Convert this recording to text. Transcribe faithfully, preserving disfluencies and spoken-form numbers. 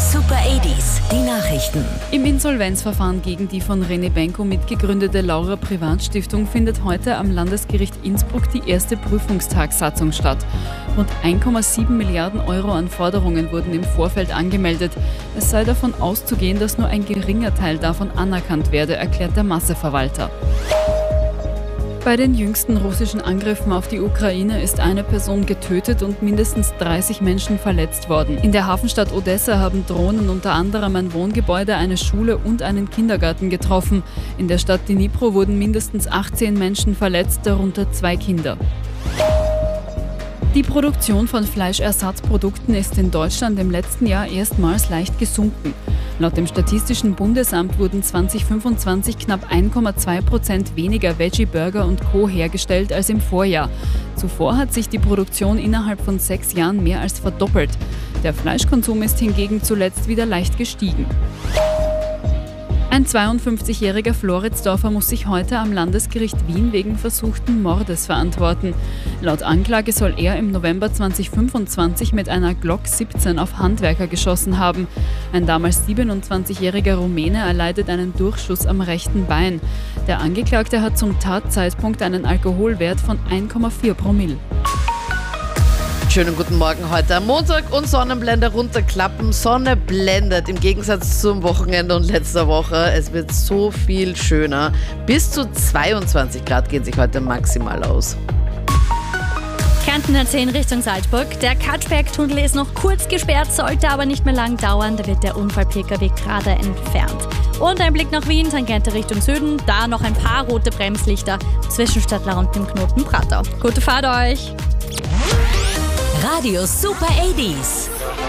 Super achtziger, die Nachrichten. Im Insolvenzverfahren gegen die von René Benko mitgegründete Laura Privatstiftung findet heute am Landesgericht Innsbruck die erste Prüfungstagsatzung statt. Rund ein Komma sieben Milliarden Euro an Forderungen wurden im Vorfeld angemeldet. Es sei davon auszugehen, dass nur ein geringer Teil davon anerkannt werde, erklärt der Masseverwalter. Bei den jüngsten russischen Angriffen auf die Ukraine ist eine Person getötet und mindestens dreißig Menschen verletzt worden. In der Hafenstadt Odessa haben Drohnen unter anderem ein Wohngebäude, eine Schule und einen Kindergarten getroffen. In der Stadt Dnipro wurden mindestens achtzehn Menschen verletzt, darunter zwei Kinder. Die Produktion von Fleischersatzprodukten ist in Deutschland im letzten Jahr erstmals leicht gesunken. Laut dem Statistischen Bundesamt wurden zwanzig fünfundzwanzig knapp ein Komma zwei Prozent weniger Veggie-Burger und Co. hergestellt als im Vorjahr. Zuvor hat sich die Produktion innerhalb von sechs Jahren mehr als verdoppelt. Der Fleischkonsum ist hingegen zuletzt wieder leicht gestiegen. Ein zweiundfünfzigjähriger Floridsdorfer muss sich heute am Landesgericht Wien wegen versuchten Mordes verantworten. Laut Anklage soll er im November zweitausendfünfundzwanzig mit einer Glock siebzehn auf Handwerker geschossen haben. Ein damals siebenundzwanzigjähriger Rumäne erleidet einen Durchschuss am rechten Bein. Der Angeklagte hat zum Tatzeitpunkt einen Alkoholwert von ein Komma vier Promille. Schönen guten Morgen heute am Montag und Sonnenblende runterklappen. Sonne blendet im Gegensatz zum Wochenende und letzter Woche. Es wird so viel schöner. Bis zu zweiundzwanzig Grad gehen sich heute maximal aus. Kärntner zehn Richtung Salzburg. Der Katschberg-Tunnel ist noch kurz gesperrt, sollte aber nicht mehr lang dauern. Da wird der Unfall-P K W gerade entfernt. Und ein Blick nach Wien, Tangente Richtung Süden. Da noch ein paar rote Bremslichter zwischen Stadtler und dem Knoten Pratau. Gute Fahrt euch! Radio Super achtziger.